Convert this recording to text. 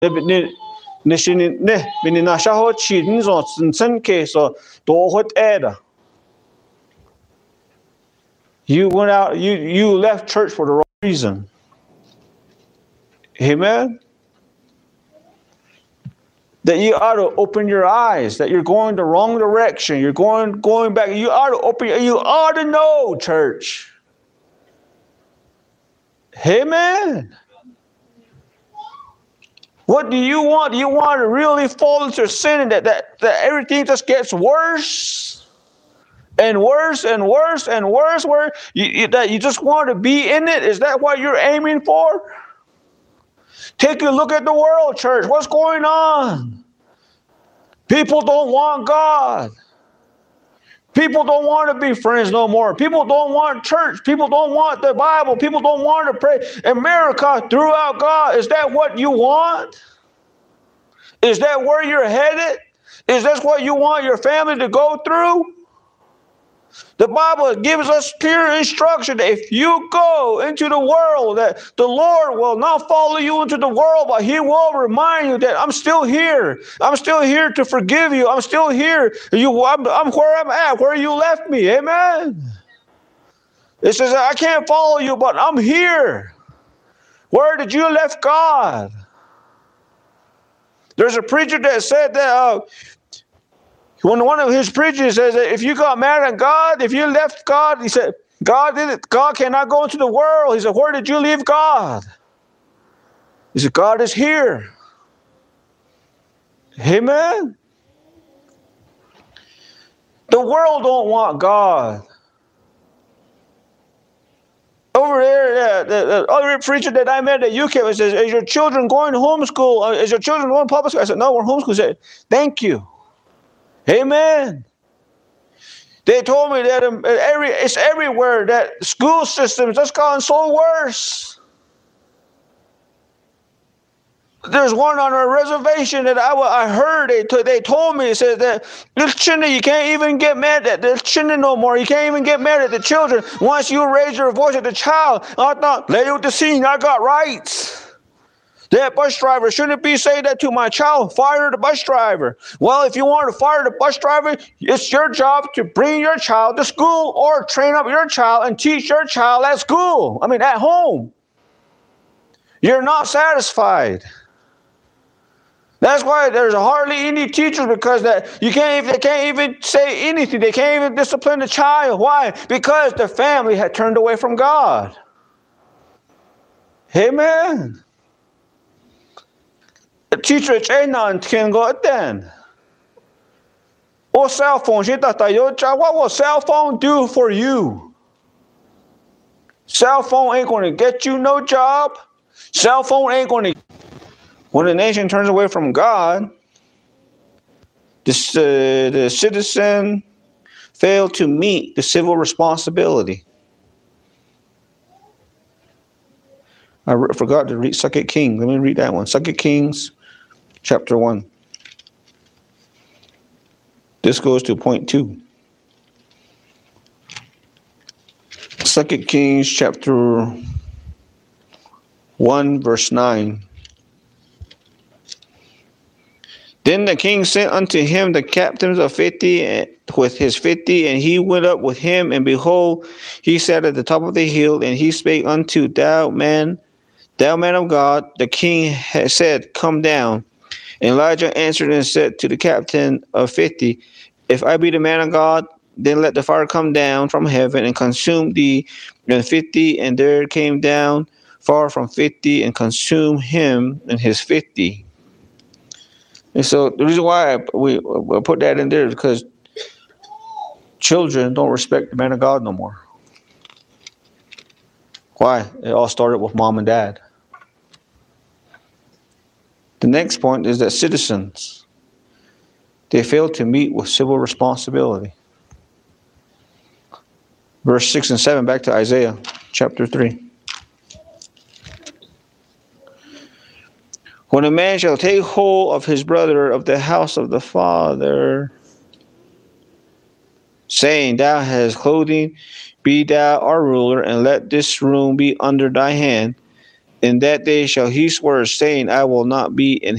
You went out, you left church for the wrong reason. Amen? That you ought to open your eyes, that you're going the wrong direction. You're going back. You ought to know, church. Amen. What do you want? Do you want to really fall into sin and that everything just gets worse and worse and worse and worse, where that you just want to be in it? Is that what you're aiming for? Take a look at the world, church. What's going on? People don't want God. People don't want to be friends no more. People don't want church. People don't want the Bible. People don't want to pray. America threw out God. Is that what you want? Is that where you're headed? Is that what you want your family to go through? The Bible gives us clear instruction that if you go into the world, that the Lord will not follow you into the world, but He will remind you that I'm still here. I'm still here to forgive you. I'm still here. I'm where I'm at, where you left me. Amen. It says, I can't follow you, but I'm here. Where did you left God? There's a preacher that said that when one of his preachers says that if you got mad at God, if you left God, he said, God cannot go into the world. He said, where did you leave God? He said, God is here. Amen. The world don't want God. Over there, the other preacher that I met at UK says, is your children going to homeschool? Is your children going to public school? I said, no, we're homeschool. He said, thank you. Amen. They told me that it's everywhere, that school systems just gotten so worse. There's one on a reservation that I heard. They told me, it says that this children, you can't even get mad at the children no more. You can't even get mad at the children. Once you raise your voice at the child, I thought, lay with the scene, I got rights. That bus driver shouldn't be saying that to my child. Fire the bus driver. Well, if you want to fire the bus driver, it's your job to bring your child to school or train up your child and teach your child at school. At home. You're not satisfied. That's why there's hardly any teachers, because they can't even say anything. They can't even discipline the child. Why? Because the family had turned away from God. Amen. The teacher can go then. Or cell phone. What will cell phone do for you? Cell phone ain't going to get you no job. Cell phone ain't going to. When a nation turns away from God, the citizen failed to meet the civil responsibility. I forgot to read 2 Kings. Let me read that one. 2 Kings chapter 1. This goes to point 2. 2 Kings chapter 1 verse 9. Then the king sent unto him the captains of 50 with his 50, and he went up with him, and behold, he sat at the top of the hill, and he spake unto thou man of God. The king had said, come down. And Elijah answered and said to the captain of 50, if I be the man of God, then let the fire come down from heaven and consume thee and 50. And there came down far from 50 and consumed him and his 50. And so the reason why we put that in there is because children don't respect the man of God no more. Why? It all started with mom and dad. The next point is that citizens, they fail to meet with civil responsibility. Verse 6 and 7, back to Isaiah chapter 3. When a man shall take hold of his brother of the house of the father, saying, thou hast clothing, be thou our ruler, and let this room be under thy hand. In that day shall he swear, saying, I will not be in